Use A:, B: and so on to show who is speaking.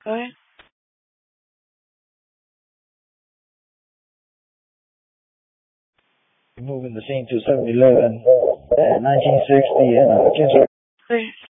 A: Go ahead.
B: Moving the scene to 7-Eleven, 1960, and